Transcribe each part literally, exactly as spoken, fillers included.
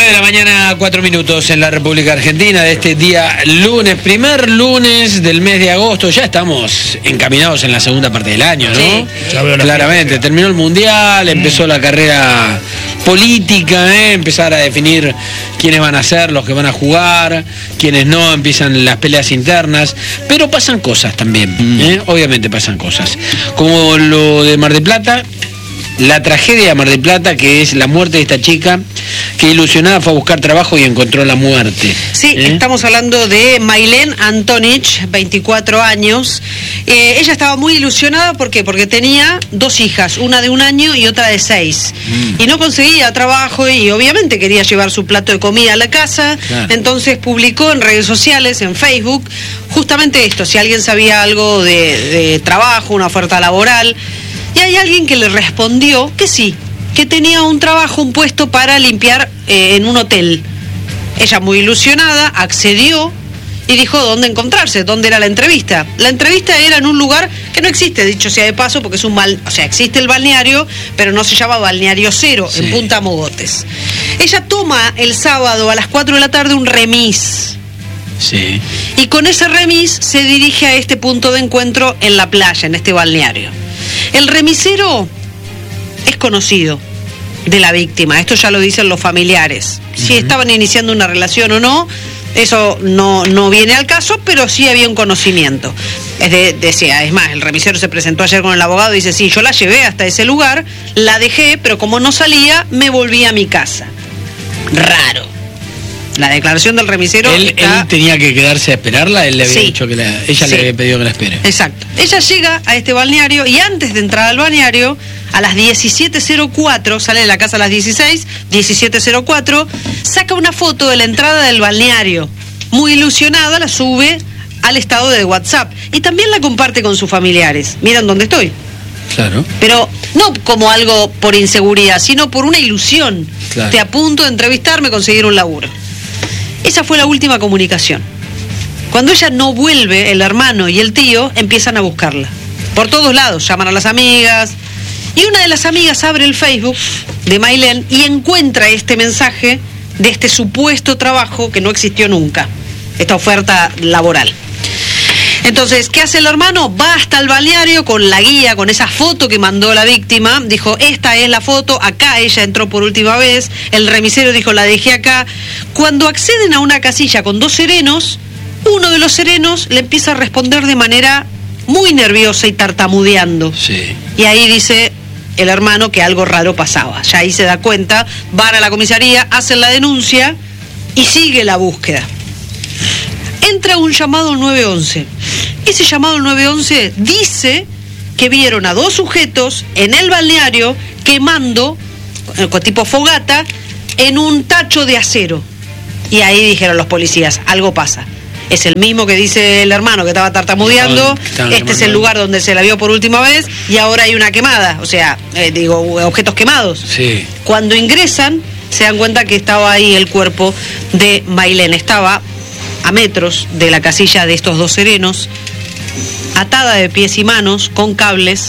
nueve de la mañana, cuatro minutos en la República Argentina de este día lunes, primer lunes del mes de agosto. Ya estamos encaminados en la segunda parte del año, ¿no? Sí. Claramente, terminó el Mundial, empezó la carrera política, ¿eh? Empezar a definir quiénes van a ser, los que van a jugar, quiénes no, empiezan las peleas internas, pero pasan cosas también, ¿eh? Obviamente pasan cosas, como lo de Mar del Plata, la tragedia de Mar del Plata, que es la muerte de esta chica que ilusionada fue a buscar trabajo y encontró la muerte. Sí, ¿Eh? estamos hablando de Mailén Antonich, veinticuatro años. Eh, ella estaba muy ilusionada, ¿por qué? Porque tenía dos hijas, una de un año y otra de seis. Mm. Y no conseguía trabajo y obviamente quería llevar su plato de comida a la casa. Claro. Entonces publicó en redes sociales, en Facebook, justamente esto, si alguien sabía algo de, de trabajo, una oferta laboral. Y hay alguien que le respondió que sí, que tenía un trabajo, un puesto para limpiar eh, en un hotel. Ella, muy ilusionada, accedió y dijo dónde encontrarse, dónde era la entrevista. La entrevista era en un lugar que no existe, dicho sea de paso, porque es un mal, o sea, existe el balneario, pero no se llama Balneario Cero, sí, en Punta Mogotes. Ella toma el sábado a las cuatro de la tarde un remis. Sí. Y con ese remis se dirige a este punto de encuentro en la playa, en este balneario. El remisero es conocido de la víctima, esto ya lo dicen los familiares. Si uh-huh. estaban iniciando una relación o no, eso no, no viene al caso, pero sí había un conocimiento. Es de, decía, es más, el remisero se presentó ayer con el abogado y dice, sí, yo la llevé hasta ese lugar, la dejé, pero como no salía, me volví a mi casa. Raro. La declaración del remisero él, está... él tenía que quedarse a esperarla, él le había sí, dicho que la, ella sí. le había pedido que la espere. Exacto. Ella llega a este balneario y antes de entrar al balneario, a las diecisiete cero cuatro, sale de la casa a las dieciséis, diecisiete cero cuatro, saca una foto de la entrada del balneario. Muy ilusionada, la sube al estado de WhatsApp y también la comparte con sus familiares. Miren dónde estoy. Claro. Pero no como algo por inseguridad, sino por una ilusión. Claro. Te apunto a entrevistarme, conseguir un laburo. Esa fue la última comunicación. Cuando ella no vuelve, el hermano y el tío empiezan a buscarla. Por todos lados, llaman a las amigas. Y una de las amigas abre el Facebook de Mailén y encuentra este mensaje de este supuesto trabajo que no existió nunca. Esta oferta laboral. Entonces, ¿qué hace el hermano? Va hasta el balneario con la guía, con esa foto que mandó la víctima. Dijo, esta es la foto, acá ella entró por última vez. El remisero dijo, la dejé acá. Cuando acceden a una casilla con dos serenos, uno de los serenos le empieza a responder de manera muy nerviosa y tartamudeando. Sí. Y ahí dice el hermano que algo raro pasaba. Ya ahí se da cuenta, van a la comisaría, hacen la denuncia y sigue la búsqueda. Entra un llamado al nueve once. Ese llamado al nueve once dice que vieron a dos sujetos en el balneario quemando, con tipo fogata, en un tacho de acero. Y ahí dijeron los policías, algo pasa. Es el mismo que dice el hermano que estaba tartamudeando, no, este es el lugar donde se la vio por última vez y ahora hay una quemada, o sea, eh, digo, objetos quemados. Sí. Cuando ingresan, se dan cuenta que estaba ahí el cuerpo de Mailén. Estaba a metros de la casilla de estos dos serenos, atada de pies y manos con cables,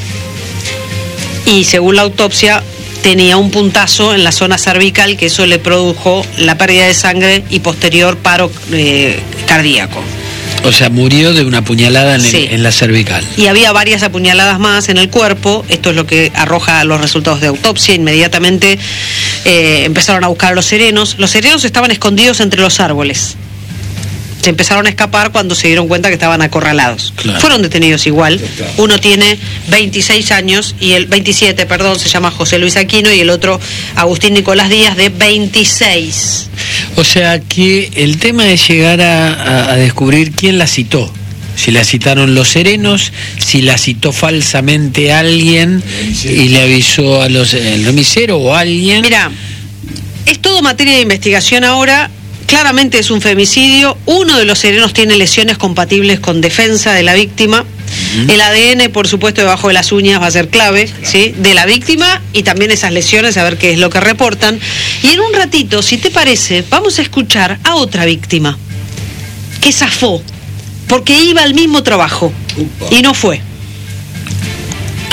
y según la autopsia tenía un puntazo en la zona cervical, que eso le produjo la pérdida de sangre y posterior paro eh, cardíaco. O sea, murió de una puñalada en, sí. el, en la cervical. Y había varias apuñaladas más en el cuerpo. Esto es lo que arroja los resultados de autopsia. Inmediatamente eh, empezaron a buscar a los serenos. Los serenos estaban escondidos entre los árboles. Se empezaron a escapar cuando se dieron cuenta que estaban acorralados. Claro. Fueron detenidos igual. Uno tiene veintiséis años, y el veintisiete, perdón, se llama José Luis Aquino, y el otro Agustín Nicolás Díaz, de veintiséis. O sea que el tema es llegar a, a, a descubrir quién la citó. Si la citaron los serenos, si la citó falsamente alguien y le avisó a los el remisero o alguien. Mira, es todo materia de investigación ahora. Claramente es un femicidio. Uno de los serenos tiene lesiones compatibles con defensa de la víctima. Uh-huh. El A D N, por supuesto, debajo de las uñas va a ser clave, ¿sí?, de la víctima, y también esas lesiones, a ver qué es lo que reportan. Y en un ratito, si te parece, vamos a escuchar a otra víctima que zafó porque iba al mismo trabajo. Upa. Y no fue.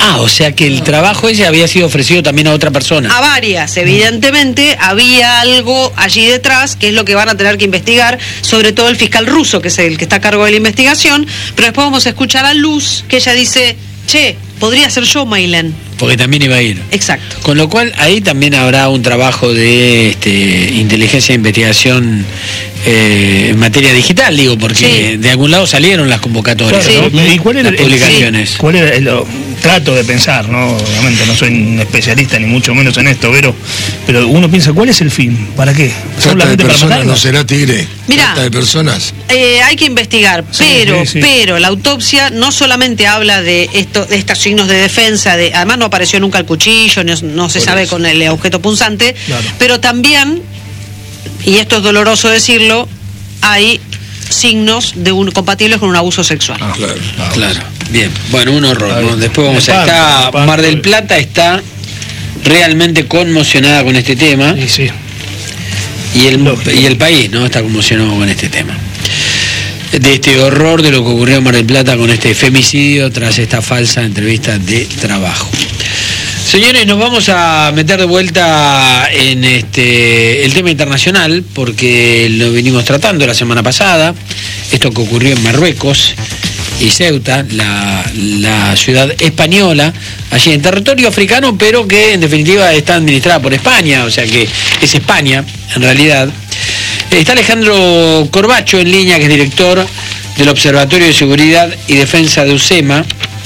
Ah, o sea que el trabajo ese había sido ofrecido también a otra persona. A varias, evidentemente, había algo allí detrás, que es lo que van a tener que investigar, sobre todo el fiscal ruso, que es el que está a cargo de la investigación, pero después vamos a escuchar a Luz, que ella dice, che, podría ser yo, Mailén. Porque también iba a ir. Exacto. Con lo cual ahí también habrá un trabajo de este, inteligencia e investigación eh, en materia digital, digo, porque sí. de algún lado salieron las convocatorias, claro, ¿no? ¿Y cuál era las el, publicaciones? Sí. ¿Cuál era el, el, trato de pensar, ¿no? Obviamente no soy un especialista ni mucho menos en esto, pero, pero uno piensa, ¿cuál es el fin? ¿Para qué? ¿Trata de personas no será, Tigre? Mirá, ¿Trata de personas? Eh, hay que investigar, sí, pero sí, sí. pero la autopsia no solamente habla de esto, de estos signos de defensa, de, además no apareció nunca el cuchillo, no, no se Por sabe eso. con el objeto punzante, claro. pero también, y esto es doloroso decirlo, hay signos de un, compatibles con un abuso sexual. Ah, claro, ah, claro. Bien, bueno, un horror, ¿no? Después vamos a estar, Mar del Plata está realmente conmocionada con este tema. Sí, sí. Y el, y el país, ¿no? Está conmocionado con este tema. De este horror de lo que ocurrió en Mar del Plata con este femicidio tras esta falsa entrevista de trabajo. Señores, nos vamos a meter de vuelta en este el tema internacional, porque lo venimos tratando la semana pasada, esto que ocurrió en Marruecos y Ceuta, la, la ciudad española, allí en territorio africano, pero que en definitiva está administrada por España, o sea que es España, en realidad. Está Alejandro Corbacho en línea, que es director del Observatorio de Seguridad y Defensa de UCEMA,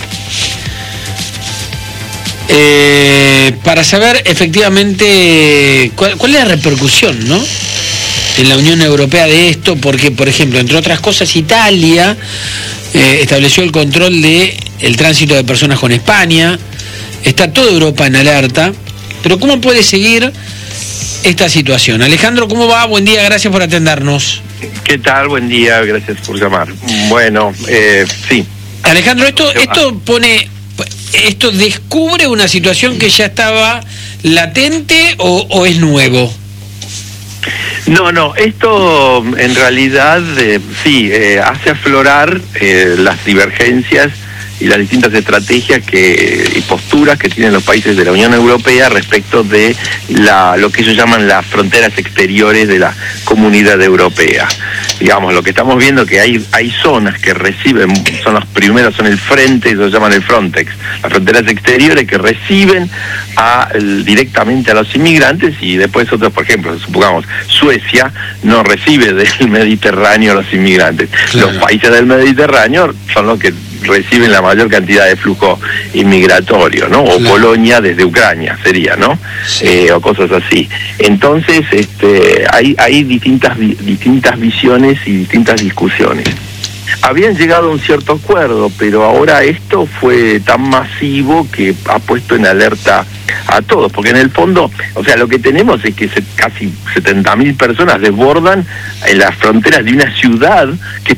eh, para saber efectivamente cuál, cuál es la repercusión, ¿no?, en la Unión Europea de esto, porque, por ejemplo, entre otras cosas, Italia eh, estableció el control de el tránsito de personas con España, está toda Europa en alerta, pero ¿cómo puede seguir esta situación? Alejandro, ¿cómo va? Buen día, gracias por atendernos. ¿Qué tal? Buen día, gracias por llamar. Bueno, eh, sí. Alejandro, esto, esto pone, esto descubre una situación que ya estaba latente o, o es nuevo. No, no, esto en realidad eh, sí, eh, hace aflorar eh, las divergencias y las distintas estrategias que y posturas que tienen los países de la Unión Europea respecto de la lo que ellos llaman las fronteras exteriores de la Comunidad Europea. Digamos, lo que estamos viendo que hay hay zonas que reciben, son los primeros, son el frente, ellos llaman el Frontex, las fronteras exteriores que reciben a, el, directamente a los inmigrantes, y después otros, por ejemplo, supongamos, Suecia no recibe del Mediterráneo a los inmigrantes. Claro. Los países del Mediterráneo son los que reciben la mayor cantidad de flujo inmigratorio, ¿no? O claro. Polonia desde Ucrania sería, ¿no? Sí. Eh, o cosas así. Entonces, este, hay, hay distintas, distintas visiones y distintas discusiones. Habían llegado a un cierto acuerdo, pero ahora esto fue tan masivo que ha puesto en alerta a todos, porque en el fondo, o sea, lo que tenemos es que se, casi setenta mil personas desbordan en las fronteras de una ciudad que